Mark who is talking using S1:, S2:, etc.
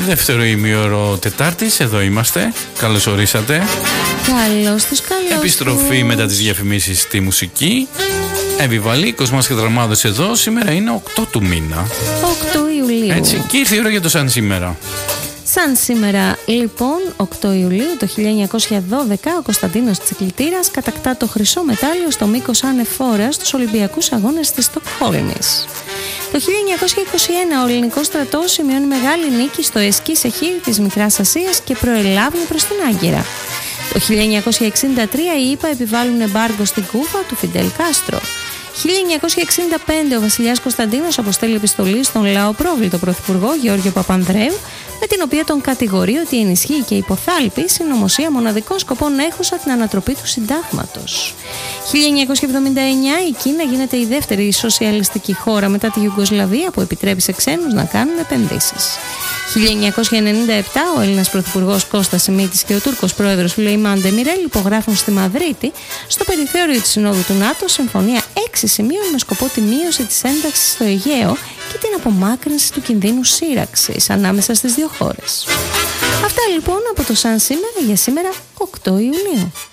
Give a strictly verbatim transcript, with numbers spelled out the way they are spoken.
S1: Δεύτερο ημίωρο Τετάρτης, εδώ είμαστε. Καλώς ορίσατε.
S2: Καλώς τους, καλώς.
S1: Επιστροφή τους. Μετά τις διαφημίσεις στη μουσική. Εβιβαλή, Κοσμάς και Δραμάδος εδώ. Σήμερα είναι οκτώ του μήνα.
S2: οκτώ Ιουλίου.
S1: Έτσι, και ήρθε η ώρα για το σαν σήμερα.
S2: Σαν σήμερα, λοιπόν, οκτώ Ιουλίου το χίλια εννιακόσια δώδεκα, ο Κωνσταντίνος Τσικλητήρας κατακτά το χρυσό μετάλλιο στο μήκος ανεφόρας στους Ολυμπιακούς Αγώνες της Στοκχόλμης. Το χίλια εννιακόσια είκοσι ένα ο ελληνικός στρατός σημειώνει μεγάλη νίκη στο Εσκή Σεχίρ της Μικράς Ασίας και προελάβει προς την Άγκυρα. Το χίλια εννιακόσια εξήντα τρία οι ΗΠΑ επιβάλλουν εμπάργκο στην Κούβα του Φιντέλ Κάστρο. χίλια εννιακόσια εξήντα πέντε ο βασιλιάς Κωνσταντίνος αποστέλει επιστολή στον λαοπρόβλητο πρωθυπουργό Γεώργιο Παπανδρέου, με την οποία τον κατηγορεί ότι ενισχύει και υποθάλπει συνωμοσία μοναδικών σκοπών έχουσα την ανατροπή του συντάγματος. χίλια εννιακόσια εβδομήντα εννιά η Κίνα γίνεται η δεύτερη σοσιαλιστική χώρα μετά τη Ιουγκοσλαβία που επιτρέπει σε ξένους να κάνουν επενδύσεις. χίλια εννιακόσια ενενήντα επτά ο Έλληνας πρωθυπουργός Κώστας Σιμίτης και ο Τούρκος πρόεδρος Σουλεϊμάν Ντεμιρέλ υπογράφουν στη Μαδρίτη, στο περιθώριο της Συνόδου του ΝΑΤΟ, συμφωνία έξι σημείων με σκοπό τη μείωση της ένταξης στο Αιγαίο και την απομάκρυνση του κινδύνου σύραξης ανάμεσα στις δύο χώρες. Αυτά λοιπόν από το σαν σήμερα για σήμερα οκτώ Ιουλίου.